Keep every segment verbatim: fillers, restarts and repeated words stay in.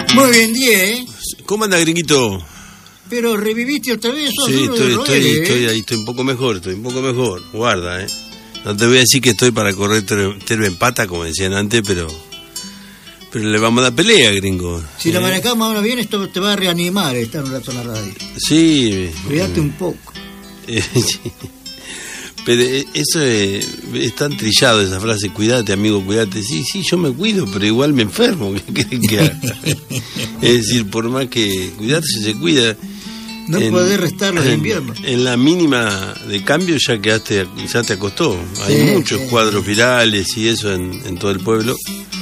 Muy bien, diez. ¿Cómo anda, gringuito? Pero reviviste otra vez. Sí, estoy, estoy, ¿eh? estoy ahí, estoy un poco mejor, estoy un poco mejor. Guarda, ¿eh? No te voy a decir que estoy para correr terve en pata, como decían antes, pero pero le vamos a dar pelea, gringo. Si ¿eh? lo manejamos ahora bien, esto te va a reanimar estar un rato en la radio. Sí. Cuídate un poco. Eh, sí. Pero eso es, es tan trillado, esa frase, cuídate, amigo, cuídate. Sí, sí, yo me cuido, pero igual me enfermo. ¿Qué quieren que haga? Es decir, por más que cuidarse, se cuida. No en, podés restar los inviernos. En la mínima de cambio ya quedaste, ya te acostó. Hay sí, muchos sí. cuadros virales y eso en, en todo el pueblo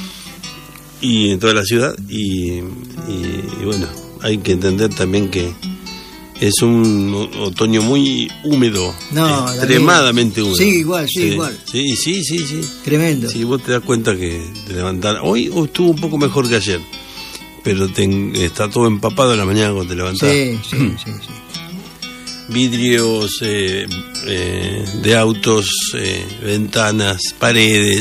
y en toda la ciudad. Y, y, y bueno, hay que entender también que es un otoño muy húmedo, no, extremadamente húmedo. Sí, igual, sí, sí, igual. Sí, sí, sí, sí. Tremendo. Sí, vos te das cuenta que te levantás. Hoy estuvo un poco mejor que ayer, pero te, está todo empapado en la mañana cuando te levantás. Sí, sí, sí, sí. Vidrios eh, eh, de autos, eh, ventanas, paredes,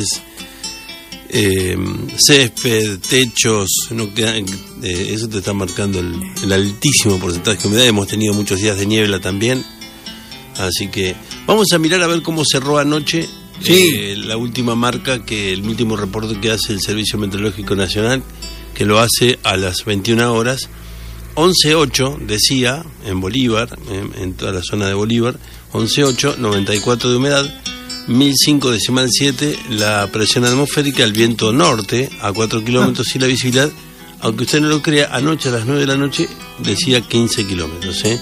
eh, césped, techos, no queda, eh, eso te está marcando el, el altísimo porcentaje de humedad. Hemos tenido muchos días de niebla también, así que vamos a mirar a ver cómo cerró anoche sí. eh, la última marca, que el último reporte que hace el Servicio Meteorológico Nacional, que lo hace a las veintiuna horas. once ocho decía en Bolívar, en, en toda la zona de Bolívar, once ocho, noventa y cuatro de humedad, mil cinco decimal siete la presión atmosférica, el viento norte a cuatro kilómetros y la visibilidad, aunque usted no lo crea, anoche a las nueve de la noche decía quince kilómetros. ¿eh?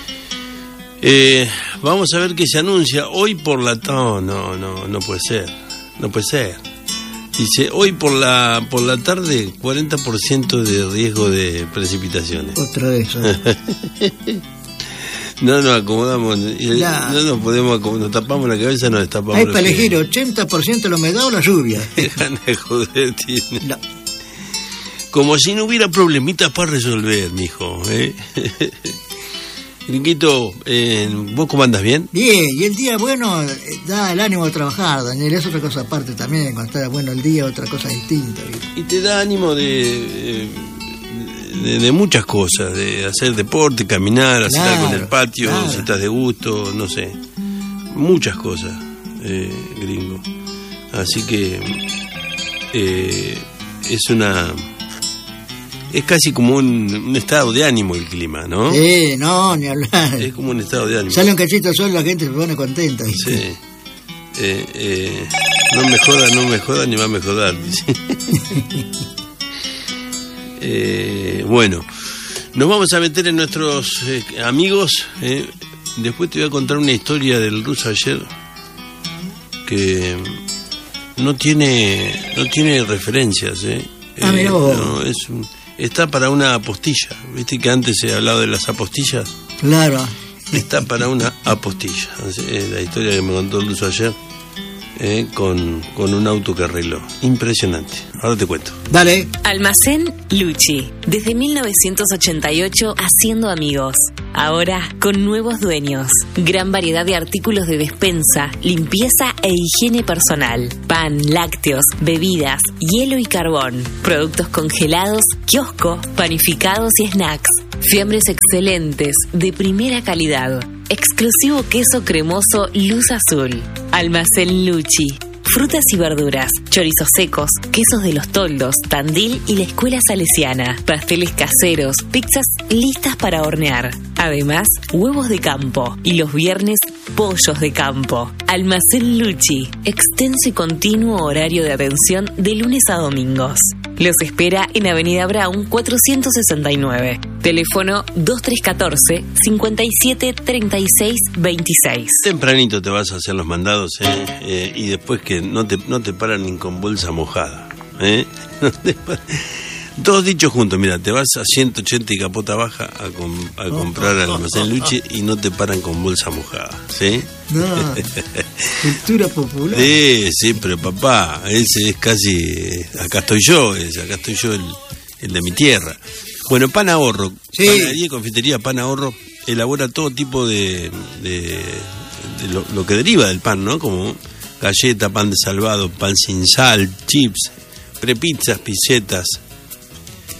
Eh, vamos a ver qué se anuncia hoy por la... No, no, no, no puede ser, no puede ser. Dice, hoy por la por la tarde, cuarenta por ciento de riesgo de precipitaciones. Otra vez. ¿eh? No nos acomodamos, la... no nos podemos acomodar, nos tapamos la cabeza, nos destapamos. Hay para elegir ochenta por ciento la humedad o la lluvia. Dejan de joder, tiene. No. Como si no hubiera problemitas para resolver, mijo. ¿eh? Gringuito, eh, ¿vos cómo andas? ¿Bien? Bien, y el día bueno da el ánimo de trabajar, Daniel, es otra cosa aparte también, cuando está bueno el día, otra cosa distinta. ¿Viste? Y te da ánimo de, de, de muchas cosas, de hacer deporte, caminar, hacer claro, algo en el patio, claro. Si estás de gusto, no sé, muchas cosas, eh, gringo. Así que eh, es una... Es casi como un, un estado de ánimo el clima, ¿no? Sí, no, ni hablar. Es como un estado de ánimo. Sale un cachito de sol, la gente se pone contenta. ¿Viste? Sí. Eh, eh, no me joda, no me joda, ni va a mejorar. eh, bueno, nos vamos a meter en nuestros eh, amigos. Eh. Después te voy a contar una historia del ruso ayer que no tiene, no tiene referencias, ¿eh? Ah, mirá vos. No, es un... Está para una apostilla. ¿Viste que antes se ha hablado de las apostillas? Claro. Está para una apostilla. Es la historia que me contó Luzo ayer eh, con, con un auto que arregló. Impresionante. Ahora te cuento. Dale. Almacén Lucci. Desde mil novecientos ochenta y ocho haciendo amigos. Ahora con nuevos dueños. Gran variedad de artículos de despensa, limpieza e higiene personal. Pan, lácteos, bebidas, hielo y carbón. Productos congelados, kiosco, panificados y snacks. Fiambres excelentes, de primera calidad. Exclusivo queso cremoso Luz Azul. Almacén Lucci. Frutas y verduras, chorizos secos, quesos de los toldos, Tandil y la Escuela Salesiana, pasteles caseros, pizzas listas para hornear. Además, huevos de campo y los viernes, pollos de campo. Almacén Lucci, extenso y continuo horario de atención de lunes a domingos. Los espera en Avenida Brown cuatrocientos sesenta y nueve. Teléfono dos tres uno cuatro, cinco siete tres seis dos seis. Tempranito te vas a hacer los mandados, ¿eh? Eh, y después que no te, no te paran ni con bolsa mojada, ¿eh? No te paran. Todos dichos juntos, mira, te vas a ciento ochenta y capota baja a, com, a comprar al Almacén Lucci y no te paran con bolsa mojada, ¿sí? No, cultura popular. Sí, sí, pero papá, ese es casi, acá estoy yo, es, acá estoy yo el, el de mi tierra. Bueno, Pan Ahorro, sí. Panadería y confitería Pan Ahorro elabora todo tipo de, de, de lo, lo que deriva del pan, ¿no? Como galleta, pan de salvado, pan sin sal, chips, prepizzas, pisetas,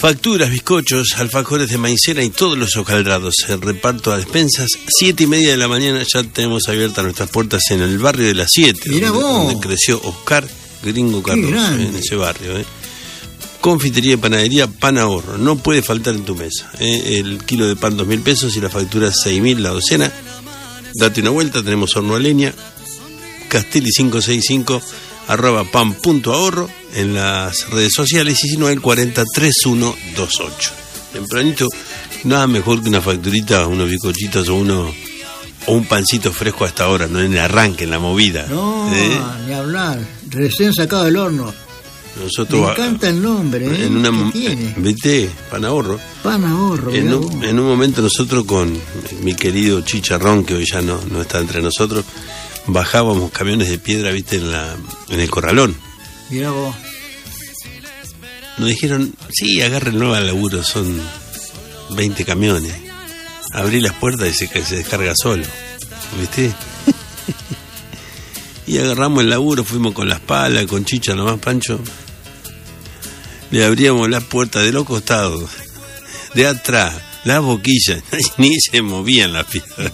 Facturas, bizcochos, alfajores de maicena y todos los hojaldrados. El reparto a despensas, siete y media de la mañana. Ya tenemos abiertas nuestras puertas en el barrio de las siete, donde, donde creció Oscar Gringo Carlos, en ese barrio. ¿eh? Confitería y panadería Pan Ahorro. No puede faltar en tu mesa. ¿eh? El kilo de pan dos mil pesos y la factura seis mil la docena. Date una vuelta, tenemos horno a leña. Castelli cinco seis cinco arroba pan punto ahorro en las redes sociales y si no el cuarenta treinta y uno veintiocho. Tempranito, nada mejor que una facturita, unos bizcochitos o uno o un pancito fresco hasta ahora, no en el arranque, en la movida. No, ¿eh? Ni hablar, recién sacado del horno. Nosotros, me encanta el nombre, ¿eh? En una, ¿Qué tiene? ¿Viste? Pan Ahorro. Pan Ahorro. En un, en un momento nosotros con mi querido Chicharrón, que hoy ya no, no está entre nosotros, bajábamos camiones de piedra, viste, en la en el corralón. Mirá vos. Nos dijeron, sí, agárrenlo al laburo, son veinte camiones. Abrí las puertas y se, se descarga solo, ¿viste? Y agarramos el laburo, fuimos con las palas, con Chicha nomás, Pancho. Le abríamos las puertas de los costados, de atrás, las boquillas, ni se movían las piedras.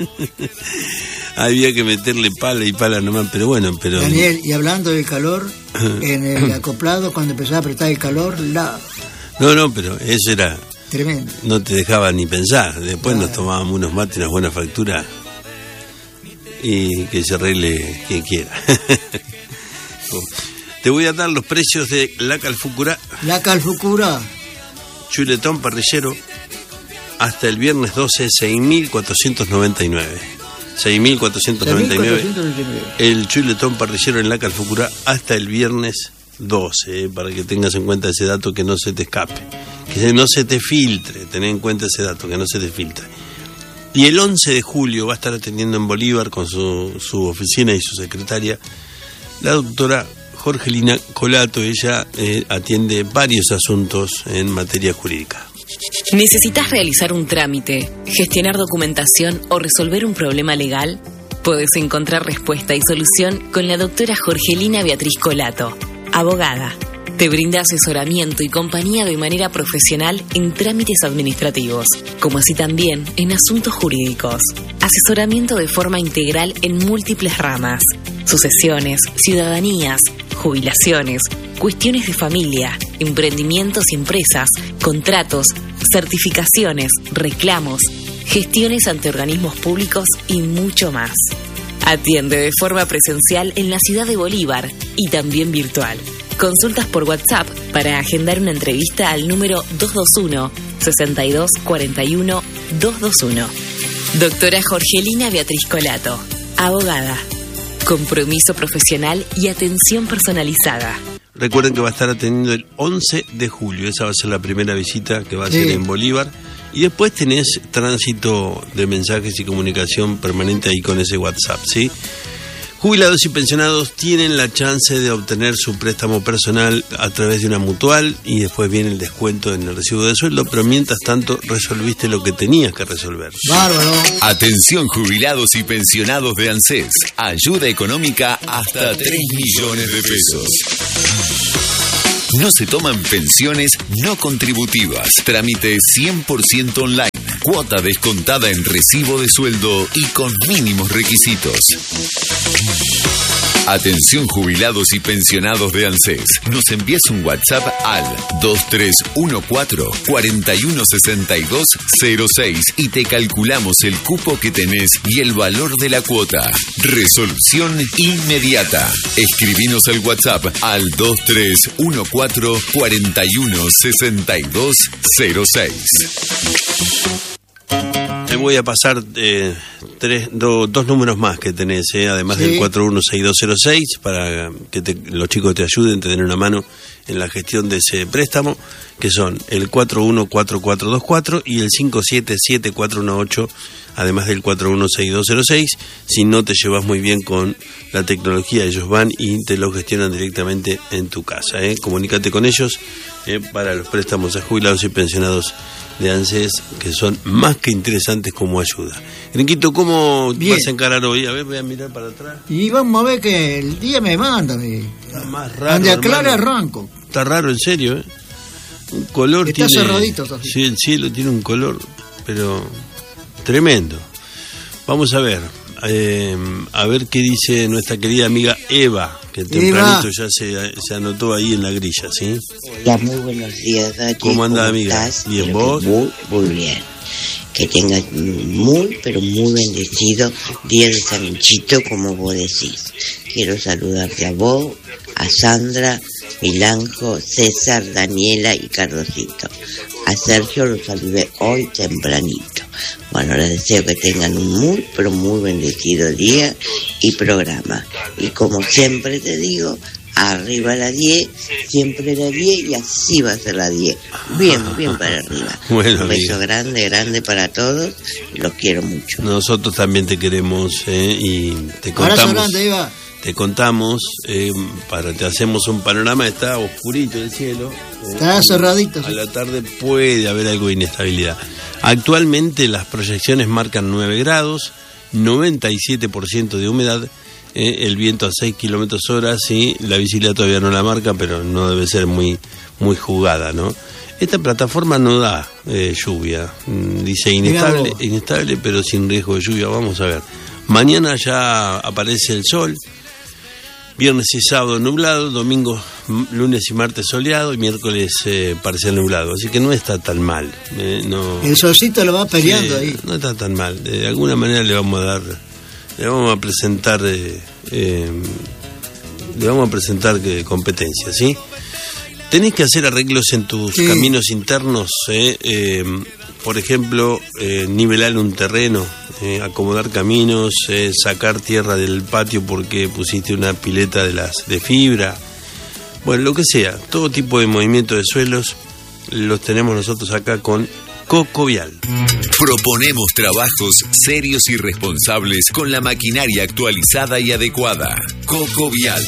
Había que meterle pala y pala nomás, pero bueno, pero... Daniel, y hablando del calor, en el acoplado, cuando empezaba a apretar el calor, la... No, no, pero eso era... Tremendo. No te dejaba ni pensar. Después claro. Nos tomábamos unos mates, unas buenas facturas y que se arregle quien quiera. Te voy a dar los precios de la Calfucurá. La Calfucurá. Chuletón parrillero hasta el viernes doce, seis mil cuatrocientos noventa y nueve. seis mil cuatrocientos noventa y nueve. El chuletón parrillero en la Calfucurá hasta el viernes doce, eh, para que tengas en cuenta ese dato, que no se te escape, que no se te filtre, ten en cuenta ese dato, que no se te filtre. Y el once de julio va a estar atendiendo en Bolívar con su, su oficina y su secretaria la doctora Jorgelina Colato. Ella eh, atiende varios asuntos en materia jurídica. ¿Necesitas realizar un trámite, gestionar documentación o resolver un problema legal? Puedes encontrar respuesta y solución con la doctora Jorgelina Beatriz Colato, abogada. Te brinda asesoramiento y compañía de manera profesional en trámites administrativos, como así también en asuntos jurídicos. Asesoramiento de forma integral en múltiples ramas: sucesiones, ciudadanías, jubilaciones, cuestiones de familia, emprendimientos y empresas, contratos, certificaciones, reclamos, gestiones ante organismos públicos y mucho más. Atiende de forma presencial en la ciudad de Bolívar y también virtual. Consultas por WhatsApp para agendar una entrevista al número dos dos uno, seis dos cuatro uno, dos dos uno. Doctora Jorgelina Beatriz Colato, abogada. Compromiso profesional y atención personalizada. Recuerden que va a estar atendiendo el once de julio. Esa va a ser la primera visita que va a sí. ser en Bolívar. Y después tenés tránsito de mensajes y comunicación permanente ahí con ese WhatsApp, ¿sí? Jubilados y pensionados tienen la chance de obtener su préstamo personal a través de una mutual y después viene el descuento en el recibo de sueldo, pero mientras tanto resolviste lo que tenías que resolver. Bárbaro. Atención jubilados y pensionados de ANSES. Ayuda económica hasta tres millones de pesos. No se toman pensiones no contributivas. Trámite cien por ciento online. Cuota descontada en recibo de sueldo y con mínimos requisitos. Atención jubilados y pensionados de ANSES. Nos envías un WhatsApp al dos tres uno cuatro, cuatro uno seis dos cero seis y te calculamos el cupo que tenés y el valor de la cuota. Resolución inmediata. Escribinos al WhatsApp al dos tres uno cuatro, cuatro uno seis dos cero seis. Te voy a pasar eh, tres, do, dos números más que tenés, eh, además sí. del cuatro uno seis dos cero seis, para que te, los chicos te ayuden, te den una mano en la gestión de ese préstamo, que son el cuatro uno cuatro cuatro dos cuatro y el cinco siete siete cuatro uno ocho, además del cuatro uno seis dos cero seis. Si no te llevas muy bien con la tecnología, ellos van y te lo gestionan directamente en tu casa. Eh. Comunícate con ellos eh, para los préstamos a jubilados y pensionados de ANSES, que son más que interesantes como ayuda. Grinquito, ¿cómo Bien. vas a encarar hoy? A ver, voy a mirar para atrás. Y vamos a ver que el día me manda. Mi... Está más raro. Donde aclara arranco. Está raro, en serio, ¿eh? Un color Está tiene... cerradito, Sofía. Sí, el cielo tiene un color, pero tremendo. Vamos a ver, eh, a ver qué dice nuestra querida amiga Eva, que tempranito Eva. ya se, se anotó ahí en la grilla, ¿sí? Hola, muy buenos días, Dachi. ¿Cómo anda, amiga? Estás? Bien, Creo ¿vos? Muy, muy bien. Que tengas muy, pero muy bendecido día de San Luchito, como vos decís. Quiero saludarte a vos, a Sandra, Milanjo, César, Daniela y Carlosito. A Sergio lo saludé hoy tempranito. Bueno, les deseo que tengan un muy, pero muy bendecido día y programa. Y como siempre te digo, arriba la diez, siempre la diez y así va a ser la diez. Bien, bien para arriba. Bueno, un beso amiga. grande, grande para todos. Los quiero mucho. Nosotros también te queremos, ¿eh? Y te Abrazo contamos... grande, Eva. Te contamos, eh, para te hacemos un panorama, está oscurito el cielo. Eh, Está cerradito. A Sí. la tarde puede haber algo de inestabilidad. Actualmente las proyecciones marcan nueve grados, noventa y siete por ciento de humedad, eh, el viento a seis kilómetros hora, sí, la visibilidad todavía no la marca, pero no debe ser muy, muy jugada, ¿no? Esta plataforma no da eh, lluvia, mm, dice inestable, inestable, pero sin riesgo de lluvia. Vamos a ver. Mañana ya aparece el sol. Viernes y sábado nublado, domingo, lunes y martes soleado y miércoles eh, parcial nublado. Así que no está tan mal. Eh, no, El solcito lo va peleando sí, ahí. No está tan mal. De alguna manera le vamos a dar, le vamos a presentar, eh, eh, le vamos a presentar eh, competencia, ¿sí? Tenés que hacer arreglos en tus sí. caminos internos, eh, eh, por ejemplo, eh, nivelar un terreno, eh, acomodar caminos, eh, sacar tierra del patio porque pusiste una pileta de las de fibra, bueno, lo que sea, todo tipo de movimiento de suelos los tenemos nosotros acá con Cocovial. Proponemos trabajos serios y responsables con la maquinaria actualizada y adecuada. Cocovial.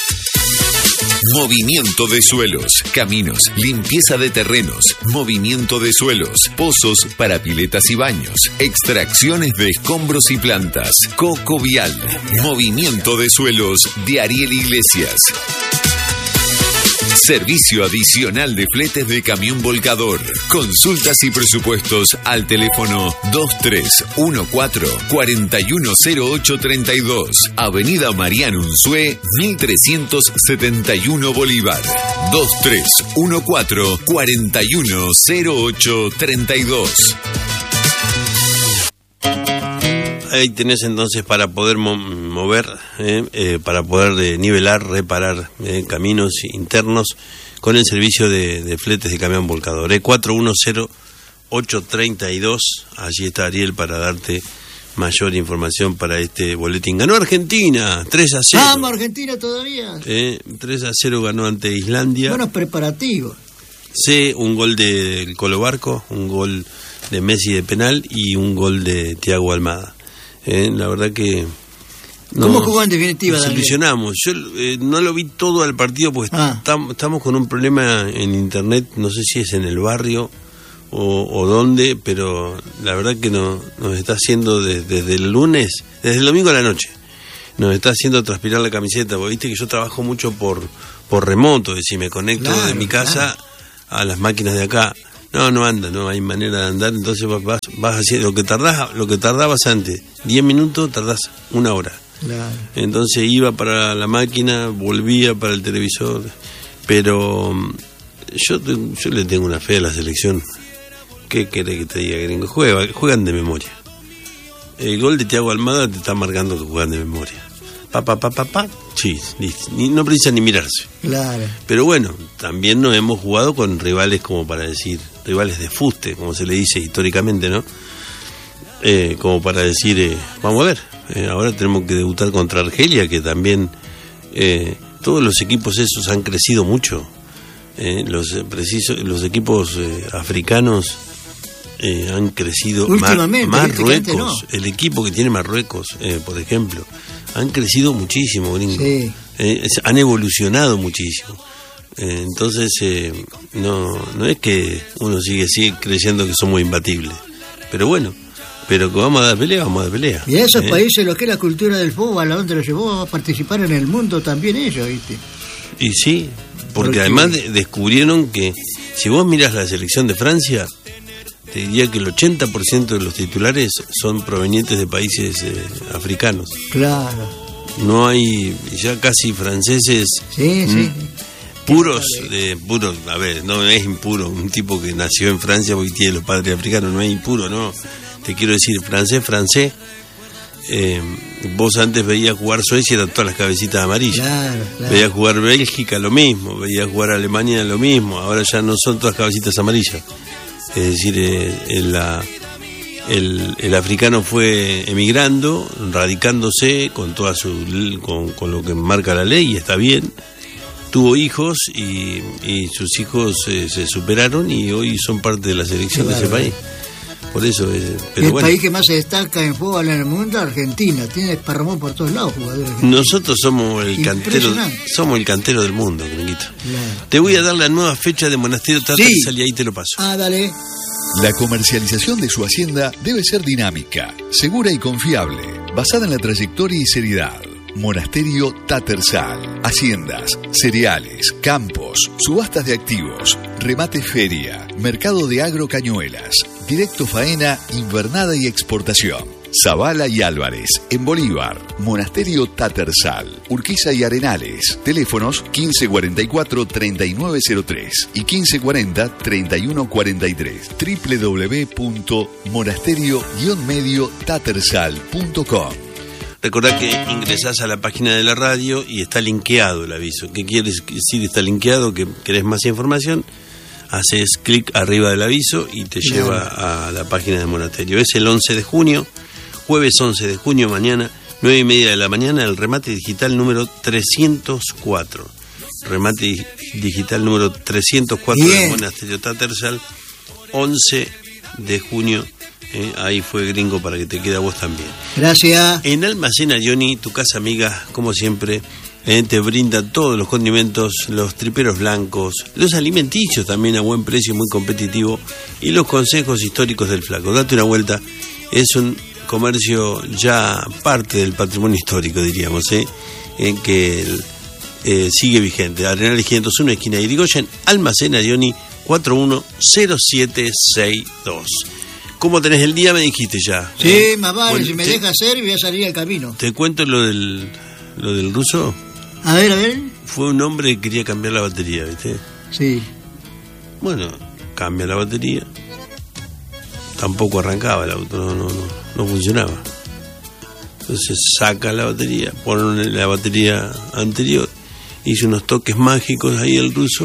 Movimiento de suelos, caminos, limpieza de terrenos, movimiento de suelos, pozos para piletas y baños, extracciones de escombros y plantas. Cocovial, movimiento de suelos de Ariel Iglesias. Servicio adicional de fletes de camión volcador. Consultas y presupuestos al teléfono dos tres uno cuatro, cuatro uno cero ocho tres dos. Avenida Mariano Unzué, mil trescientos setenta y uno Bolívar. dos tres uno cuatro, cuatro uno cero ocho tres dos. Ahí tenés entonces para poder mo- mover, eh, eh, para poder eh, nivelar, reparar eh, caminos internos con el servicio de, de fletes de camión volcador. Eh, cuatro uno cero ocho tres dos, allí está Ariel para darte mayor información para este boletín. Ganó Argentina, tres a cero. Vamos, Argentina todavía. Eh, tres a cero ganó ante Islandia. Buenos preparativos. Sí, un gol de Colo Barco, un gol de Messi de penal y un gol de Thiago Almada. Eh, la verdad que no, ¿cómo jugó en definitiva, nos Daniel? ilusionamos. Yo eh, no lo vi todo al partido porque ah. tam, estamos con un problema en internet, no sé si es en el barrio o, o dónde, pero la verdad que no, nos está haciendo de, desde el lunes, desde el domingo a la noche, nos está haciendo transpirar la camiseta, porque viste que yo trabajo mucho por, por remoto, es decir, me conecto claro, de mi casa claro. a las máquinas de acá. No, no anda, no hay manera de andar, entonces vas, vas haciendo lo que tardás, lo que tardabas antes, diez minutos, tardás una hora. Claro. Entonces iba para la máquina, volvía para el televisor, pero yo, yo le tengo una fe a la selección. ¿Qué querés que te diga, gringo? Juega, juegan de memoria. El gol de Thiago Almada te está marcando que juegan de memoria. Pa, pa, pa, pa, pa. Sí, ni, no precisa ni mirarse. Claro. Pero bueno, también nos hemos jugado con rivales, como para decir, rivales de fuste, como se le dice históricamente, ¿no? Eh, como para decir, eh, vamos a ver, eh, ahora tenemos que debutar contra Argelia, que también eh, todos los equipos esos han crecido mucho. Eh, los, eh, preciso, los equipos eh, africanos eh, han crecido. Últimamente, Mar, ¿viste? Marruecos, No. el equipo que tiene Marruecos, eh, por ejemplo, han crecido muchísimo, gringo. Sí. Eh, es- han evolucionado muchísimo. Eh, entonces, eh, no no es que uno sigue, sigue creyendo que somos imbatibles. Pero bueno, pero que vamos a dar pelea, vamos a dar pelea. Y a esos Eh, países, lo que es la cultura del fútbol, a dónde lo llevó a participar en el mundo también ellos, ¿viste? Y sí, porque Porque- además de- descubrieron que Si vos mirás la selección de Francia, te diría que el ochenta por ciento de los titulares son provenientes de países eh, africanos. Claro. No hay ya casi franceses Sí, sí. mm, puros, de puros, a ver, no es impuro, un tipo que nació en Francia porque tiene los padres africanos, no es impuro, no. Te quiero decir, francés, francés. Eh, vos antes veías jugar Suecia, eran todas las cabecitas amarillas. Claro, claro. Veías jugar Bélgica, lo mismo. Veías jugar Alemania, lo mismo. Ahora ya no son todas cabecitas amarillas. Es decir, eh, el, la, el, el africano fue emigrando, radicándose con toda su con, con lo que marca la ley, y está bien. Tuvo hijos y, y sus hijos eh, se superaron y hoy son parte de la selección de ese país. Por eso, eh, pero el bueno, país que más se destaca en fútbol en el mundo, Argentina, tiene esparramón por todos lados jugadores argentinos. nosotros somos el cantero, Impresionante. somos el cantero del mundo, Crenguito. Claro. Te voy a dar la nueva fecha de Monasterio Tarzal Sí. y ahí te lo paso. Ah, dale. La comercialización de su hacienda debe ser dinámica, segura y confiable, basada en la trayectoria y seriedad. Monasterio Tattersall. Haciendas, cereales, campos, subastas de activos, remate feria, mercado de agro Cañuelas, directo faena, invernada y exportación. Zavala y Álvarez, en Bolívar. Monasterio Tattersall, Urquiza y Arenales. Teléfonos quince cuarenta y cuatro, treinta y nueve cero tres y quince cuarenta, treinta y uno cuarenta y tres. doble u doble u doble u punto monasterio medio tattersall punto com. Recordá que ingresás a la página de la radio y está linkeado el aviso. ¿Qué quiere decir está linkeado? Que querés más información, haces clic arriba del aviso y te Claro. lleva a la página del monasterio. Es el once de junio, jueves once de junio, mañana, nueve y media de la mañana, el remate digital número trescientos cuatro. Remate di- digital número trescientos cuatro Bien. del Monasterio Tattersall, once de junio. Eh, ahí fue Gringo para que te quede a vos también. Gracias. En Almacena Johnny, tu casa amiga, como siempre, eh, te brinda todos los condimentos, los triperos blancos, los alimenticios también a buen precio, muy competitivo, y los consejos históricos del flaco. Date una vuelta, es un comercio ya parte del patrimonio histórico, diríamos, eh, en que eh, sigue vigente. Arenales quinientos uno, esquina de Irigoyen, Almacena Johnny, cuatro uno cero siete seis dos. ¿Cómo tenés el día? Me dijiste ya. Sí, ¿eh? más vale, Bueno, si me te- deja hacer voy a salir al camino. Te cuento lo del lo del ruso. A ver, a ver. Fue un hombre que quería cambiar la batería, ¿viste? Sí. Bueno, cambia la batería. Tampoco arrancaba el auto, no, no, no, no funcionaba. Entonces saca la batería, pone la batería anterior, hizo unos toques mágicos ahí el ruso.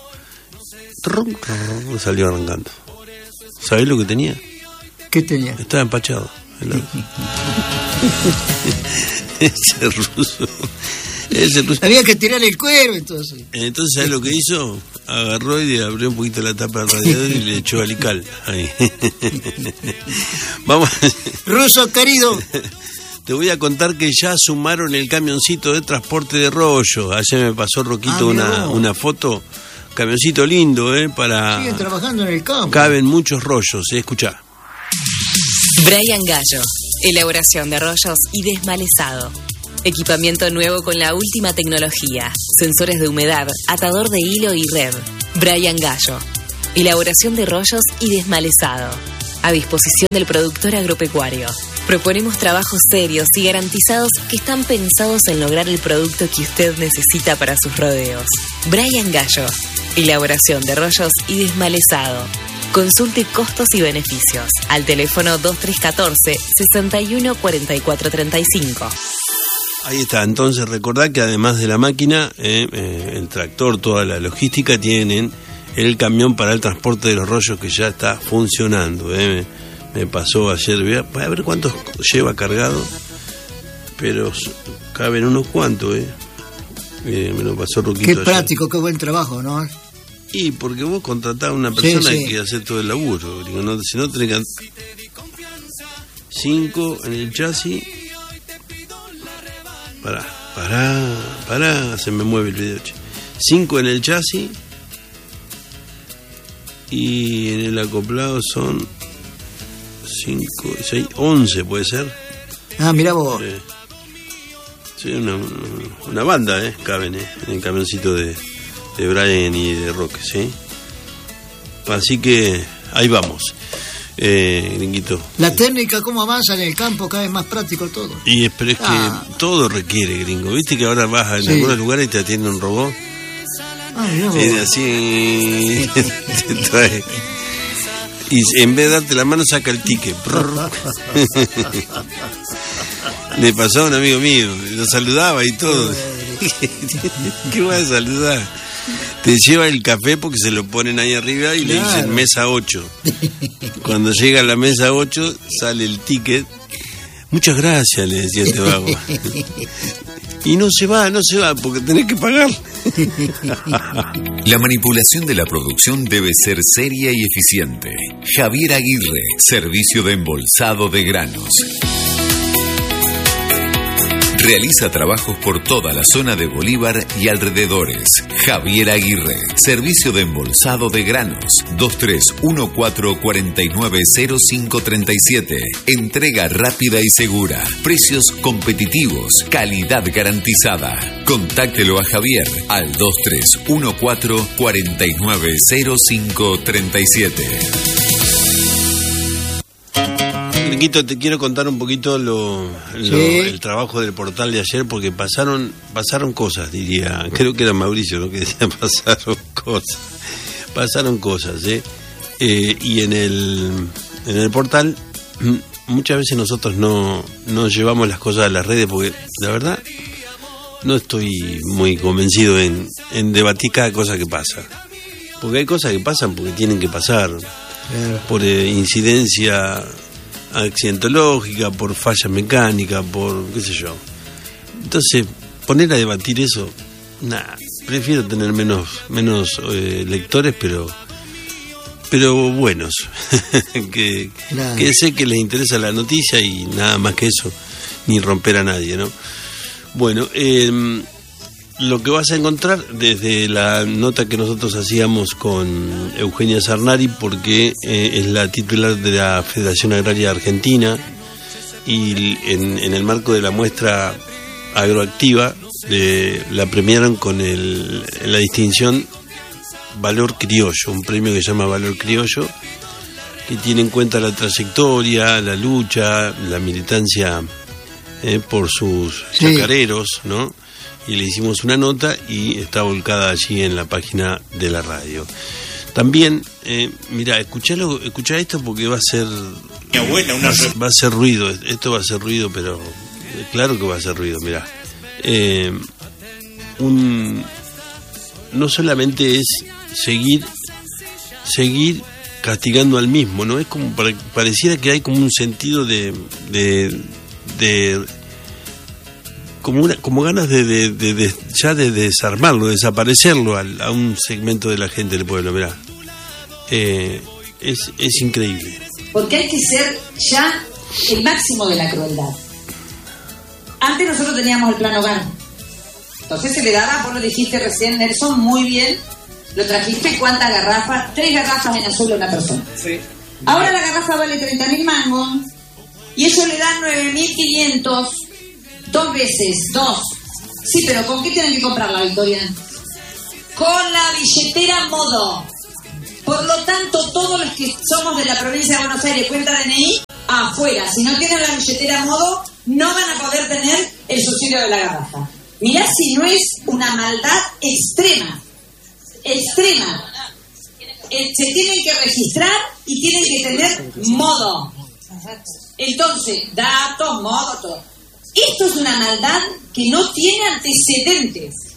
Trum, trum, salió arrancando. ¿Sabés lo que tenía? ¿Qué tenía? Estaba empachado el auto. Ese ruso. Ese ruso. Había que tirar el cuero, entonces. Entonces, ¿sabes lo que hizo? Agarró y abrió un poquito la tapa del radiador y le echó alical. Ahí. Vamos. Ruso querido. Te voy a contar que ya sumaron el camioncito de transporte de rollo. Ayer me pasó Roquito Ah, mirá una, vos. una foto. Camioncito lindo, ¿eh? Para. Siguen trabajando en el campo. Caben muchos rollos, ¿eh? Escuchá. Brian Gallo, elaboración de rollos y desmalezado. Equipamiento nuevo con la última tecnología, sensores de humedad, atador de hilo y red. Brian Gallo, elaboración de rollos y desmalezado. A disposición del productor agropecuario. Proponemos trabajos serios y garantizados que están pensados en lograr el producto que usted necesita para sus rodeos. Brian Gallo, elaboración de rollos y desmalezado. Consulte costos y beneficios al teléfono dos tres uno cuatro, seis uno cuatro cuatro tres cinco. Ahí está, entonces recordá que además de la máquina, eh, eh, el tractor, toda la logística, tienen el camión para el transporte de los rollos que ya está funcionando. Eh. Me, me pasó ayer, voy a, voy a ver cuántos lleva cargado, pero caben unos cuantos. Eh. Eh, me lo pasó Roquito Qué ayer. práctico, qué buen trabajo, ¿no? Y porque vos contratás a una persona Sí, sí. que hace todo el laburo. Digo, no, si no tenés que... Cinco en el chasis. Pará, pará, pará, se me mueve el video. che. Cinco en el chasis. Y en el acoplado son cinco, seis, once puede ser. Ah, mirá vos. Eh, sí, una, una banda, ¿eh? Caben, ¿eh? En el camioncito de, de Brian y de Roque, ¿sí? Así que ahí vamos, eh, Gringuito. La técnica, cómo avanza en el campo, cada vez más práctico todo. Y pero es que ah. todo requiere, Gringo. Viste que ahora vas en sí. algunos lugares y te atiende un robot. Ay, no, y así te trae. Y en vez de darte la mano saca el ticket. Le pasó a un amigo mío, lo saludaba y todo. ¿Qué vas a saludar? Te lleva el café porque se lo ponen ahí arriba y claro. le dicen mesa ocho. Cuando llega a la mesa ocho sale el ticket. Muchas gracias, le decía este vago. Y no se va, no se va, porque tenés que pagar. La manipulación de la producción debe ser seria y eficiente. Javier Aguirre, servicio de embolsado de granos. Realiza trabajos por toda la zona de Bolívar y alrededores. Javier Aguirre, servicio de embolsado de granos. dos tres uno cuatro cuatro nueve cero cinco tres siete. Entrega rápida y segura. Precios competitivos. Calidad garantizada. Contáctelo a Javier al dos tres uno cuatro cuatro nueve cero cinco tres siete. Riquito, te quiero contar un poquito lo, lo ¿Sí? el trabajo del portal de ayer, porque pasaron pasaron cosas, diría, creo que era Mauricio, ¿no? Que decía pasaron cosas, pasaron cosas, ¿eh? Eh, y en el en el portal muchas veces nosotros no, no llevamos las cosas a las redes, porque la verdad no estoy muy convencido en, en debatir cada cosa que pasa, porque hay cosas que pasan porque tienen que pasar, claro. por eh, incidencia accidentológica, por falla mecánica, por qué sé yo. Entonces, poner a debatir eso, nada, prefiero tener menos menos eh, lectores, pero pero buenos, que, claro. que sé que les interesa la noticia y nada más que eso, ni romper a nadie, ¿no? Bueno, eh, lo que vas a encontrar desde la nota que nosotros hacíamos con Eugenia Sarnari, porque eh, es la titular de la Federación Agraria Argentina, y en, en el marco de la muestra agroactiva eh, la premiaron con el, la distinción Valor Criollo, un premio que se llama Valor Criollo, que tiene en cuenta la trayectoria, la lucha, la militancia eh, por sus sí. chacareros, ¿no? Y le hicimos una nota y está volcada allí en la página de la radio. También, eh, mira, escuchalo, escuchá esto porque va a ser mi abuela, una... va a ser ruido, esto va a ser ruido, pero claro que va a ser ruido, mira. Eh, un, no solamente es seguir seguir castigando al mismo, ¿no? Es como para, pareciera que hay como un sentido de de, de como una, como ganas de, de, de, de ya de desarmarlo, de desaparecerlo a, a un segmento de la gente del pueblo, mirá. Eh, es, es increíble. Porque hay que ser ya el máximo de la crueldad. Antes nosotros teníamos el plan hogar. Entonces se le daba, vos lo dijiste recién, Nelson, muy bien, lo trajiste, ¿cuántas garrafas? Tres garrafas en azul a una persona. Sí. Ahora la garrafa vale treinta mil mangos y eso le dan nueve mil quinientos. Dos veces, dos. Sí, pero ¿con qué tienen que comprarla, Victoria? Con la billetera Modo. Por lo tanto, todos los que somos de la provincia de Buenos Aires, cuenta D N I, afuera. Si no tienen la billetera Modo, no van a poder tener el subsidio de la garrafa. Mirá si no es una maldad extrema. Extrema. Eh, se tienen que registrar y tienen que tener Modo. Entonces, datos, Modo, todo. Esto es una maldad que no tiene antecedentes.